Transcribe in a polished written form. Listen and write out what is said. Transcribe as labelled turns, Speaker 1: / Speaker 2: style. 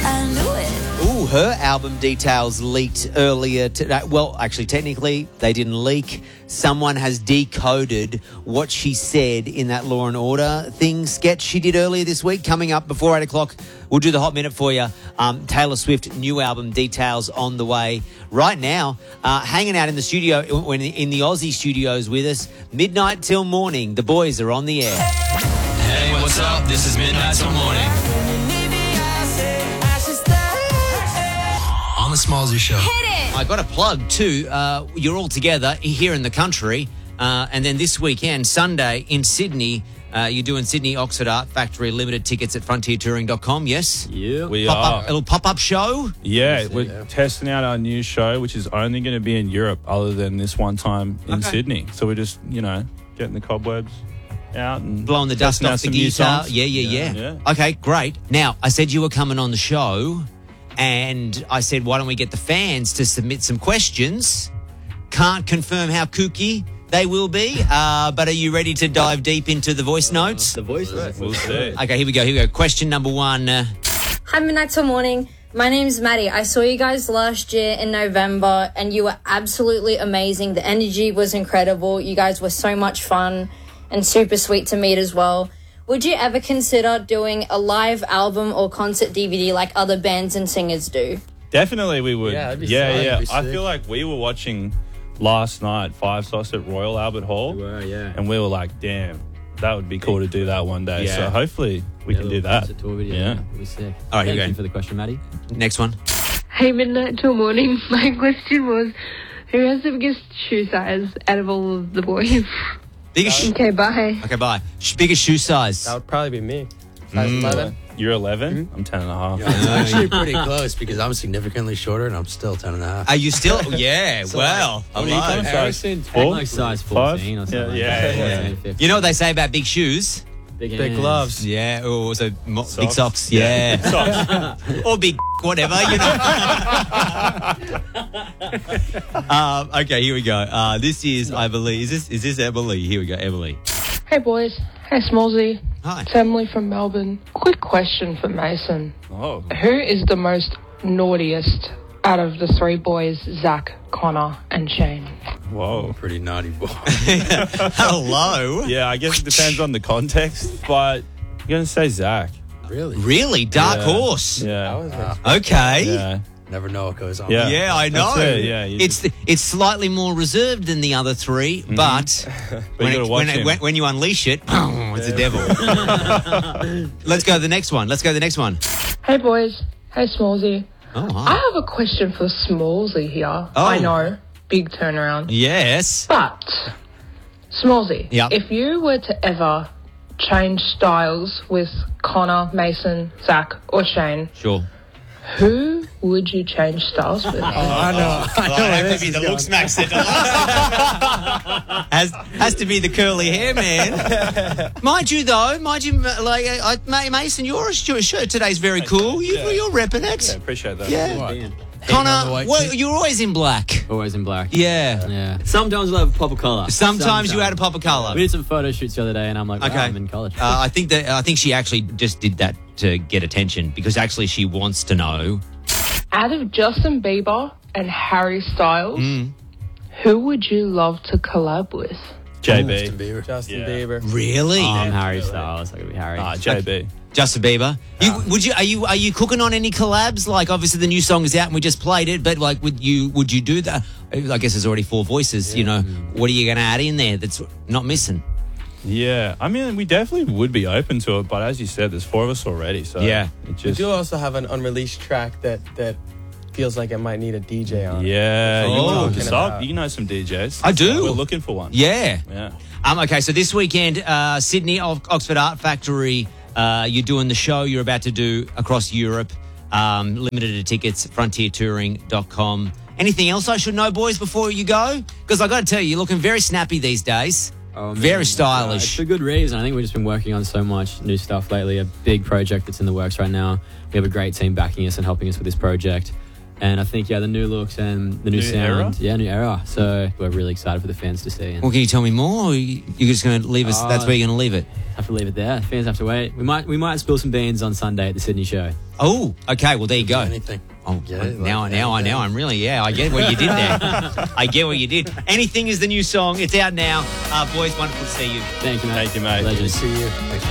Speaker 1: I knew it.
Speaker 2: Ooh, her album details leaked earlier today. Well, actually, technically, they didn't leak. Someone has decoded what she said in that Law and Order thing sketch she did earlier this week. Coming up before 8 o'clock, we'll do the Hot Minute for you. Taylor Swift, new album details on the way. Right now, hanging out in the studio, in the Aussie studios with us, midnight till morning. The boys are on the air.
Speaker 3: Hey, what's up? This is Midnight Till Morning. On the Smallsy Show.
Speaker 2: I got a plug too. You're all together here in the country, and then this weekend, Sunday in Sydney, you're doing Sydney Oxford Art Factory limited tickets at frontiertouring.com. Yes,
Speaker 4: Yeah,
Speaker 5: We are.
Speaker 2: a little pop-up show.
Speaker 5: Yeah, we're testing out our new show, which is only going to be in Europe other than this one time in Sydney. So we're just, getting the cobwebs out and
Speaker 2: Blowing the dust
Speaker 5: testing out
Speaker 2: off the
Speaker 5: some new
Speaker 2: guitar.
Speaker 5: songs.
Speaker 2: Yeah. Okay, great. Now, I said you were coming on the show, and I said, why don't we get the fans to submit some questions? Can't confirm how kooky they will be, but are you ready to dive deep into the voice notes?
Speaker 4: the voice.
Speaker 5: We'll see.
Speaker 2: Okay, here we go. Question number one.
Speaker 6: Hi, Midnight Till Morning. My name's Maddie. I saw you guys last year in November, and you were absolutely amazing. The energy was incredible. You guys were so much fun and super sweet to meet as well. Would you ever consider doing a live album or concert DVD like other bands and singers do?
Speaker 5: Definitely we would.
Speaker 4: Yeah, that'd be sick.
Speaker 5: yeah.
Speaker 4: That'd be
Speaker 5: I
Speaker 4: sick.
Speaker 5: feel like we were watching last night Five Sauce at Royal Albert Hall.
Speaker 4: Yeah.
Speaker 5: And we were like, damn, that would be cool to do that one day.
Speaker 2: Yeah.
Speaker 5: So hopefully we can do that.
Speaker 4: Tour video.
Speaker 5: Yeah.
Speaker 4: It'll be sick.
Speaker 2: All right, here we
Speaker 4: Thank
Speaker 2: go.
Speaker 4: you for the question, Maddie.
Speaker 2: Next one.
Speaker 7: Hey, Midnight Till Morning. My question was, who has the biggest shoe size out of all of the boys?
Speaker 2: Biggest.
Speaker 7: Okay, bye.
Speaker 2: Okay, bye. Biggest shoe size.
Speaker 8: That would probably be me. Size 11.
Speaker 5: You're 11? I'm 10 and a half.
Speaker 8: It's actually pretty close because I'm significantly shorter and I'm still 10 and a half.
Speaker 2: Are you still? Yeah. Well,
Speaker 5: What are you coming? Size
Speaker 8: Harrison,
Speaker 5: 4?
Speaker 4: Like size
Speaker 5: Five?
Speaker 4: 14 or something.
Speaker 5: Yeah,
Speaker 4: like
Speaker 5: yeah,
Speaker 4: that.
Speaker 5: yeah.
Speaker 4: 14, 15.
Speaker 2: you know what they say about big shoes?
Speaker 4: Big
Speaker 8: Big gloves.
Speaker 2: Yeah. Or so big
Speaker 5: Socks?
Speaker 2: socks. Yeah.
Speaker 5: Socks.
Speaker 2: Or big whatever. You know. Okay. Here we go. This is, I believe, is this Emily? Here we go, Emily.
Speaker 7: Hey, boys. Hey, Smallsy.
Speaker 2: Hi.
Speaker 7: It's Emily from Melbourne. Quick question for Mason.
Speaker 5: Oh.
Speaker 7: Who is the most naughtiest out of the three boys, Zach, Connor, and Shane?
Speaker 5: Whoa.
Speaker 8: Pretty naughty boy.
Speaker 2: Hello.
Speaker 5: Yeah, I guess it depends on the context, but I'm going to say Zach.
Speaker 8: Really?
Speaker 2: Really? Dark
Speaker 5: Yeah.
Speaker 2: horse.
Speaker 5: Yeah.
Speaker 2: Okay.
Speaker 5: Yeah.
Speaker 8: Never know what goes on.
Speaker 5: Yeah.
Speaker 2: Yeah, I know.
Speaker 5: That's it, yeah, you
Speaker 2: It's slightly more reserved than the other three, but
Speaker 5: But you gotta watch him.
Speaker 2: when you unleash it, it's a devil. Let's go to the next one.
Speaker 7: Hey, boys. Hey, Smallsy.
Speaker 2: Oh,
Speaker 7: I
Speaker 2: hi.
Speaker 7: have a question for Smallsy here.
Speaker 2: Oh.
Speaker 7: I know, big turnaround.
Speaker 2: Yes.
Speaker 7: But, Smallsy,
Speaker 2: Yeah.
Speaker 7: if you were to ever change styles with Connor, Mason, Zach, or Shane,
Speaker 2: Sure.
Speaker 7: who would you change styles with?
Speaker 8: I know. I know where this is going.
Speaker 2: Max said. has to be the curly hair man. Mind you, Mason, your shirt today's very cool. You're repping
Speaker 5: Yeah,
Speaker 2: it.
Speaker 5: appreciate that.
Speaker 2: Yeah.
Speaker 8: What? Hating on the
Speaker 2: Connor,
Speaker 8: white
Speaker 2: well,
Speaker 8: kid?
Speaker 2: you're always in black.
Speaker 4: Always in black.
Speaker 2: Yeah.
Speaker 4: Yeah. Sometimes we'll have a pop of colour.
Speaker 2: Sometimes you add a pop of colour.
Speaker 4: We did some photo shoots the other day, and I'm like, wow,
Speaker 2: Okay.
Speaker 4: I'm in college.
Speaker 2: I think she actually just did that to get attention because actually she wants to know.
Speaker 7: Out of Justin Bieber and Harry Styles,
Speaker 2: Mm.
Speaker 7: who would you love to collab with?
Speaker 5: JB.
Speaker 8: Justin Bieber.
Speaker 9: Justin
Speaker 5: Yeah.
Speaker 9: Bieber.
Speaker 2: Really?
Speaker 4: Harry Styles. Like, it'd be Harry.
Speaker 5: JB.
Speaker 2: Justin Bieber. Are you cooking on any collabs? Like obviously the new song is out and we just played it, but like would you do that? I guess there's already 4 voices. You know, what are you going to add in there that's not missing?
Speaker 5: Yeah. I mean, we definitely would be open to it, but as you said, there's 4 of us already. So
Speaker 2: Yeah.
Speaker 5: it
Speaker 9: We
Speaker 5: just.
Speaker 9: do also have an unreleased track that feels like it might need a DJ on it.
Speaker 5: Yeah. You
Speaker 2: Oh.
Speaker 5: want to hook us
Speaker 9: Talking
Speaker 5: up?
Speaker 9: about-
Speaker 5: You know some DJs.
Speaker 2: I do.
Speaker 5: We're looking for one.
Speaker 2: Yeah.
Speaker 5: Yeah.
Speaker 2: Okay, so this weekend, Sydney Oxford Art Factory. You're doing the show you're about to do across Europe. Limited tickets, frontiertouring.com. Anything else I should know, boys, before you go? Because I got to tell you, you're looking very snappy these days.
Speaker 4: Oh, man.
Speaker 2: Very
Speaker 4: It's
Speaker 2: stylish.
Speaker 4: for good reason. I think we've just been working on so much new stuff lately. A big project that's in the works right now. We have a great team backing us and helping us with this project. And I think, the new looks and the new sound.
Speaker 5: Era?
Speaker 4: Yeah, new era. So we're really excited for the fans to see. And
Speaker 2: Well, can you tell me more? Or you're just going to leave us? That's where you're going to leave it.
Speaker 4: have to leave it there. Fans have to wait. We might spill some beans on Sunday at the Sydney show.
Speaker 2: Oh, okay. Well, there you go.
Speaker 8: Anything.
Speaker 2: Oh,
Speaker 8: Yeah,
Speaker 2: now
Speaker 8: like
Speaker 2: I know. I'm really, I get what you did there. I get what you did. Anything is the new song. It's out now. Boys, wonderful to see you.
Speaker 4: Thank you, mate.
Speaker 5: Thank you, mate.
Speaker 4: Legend.
Speaker 8: See you. Thanks.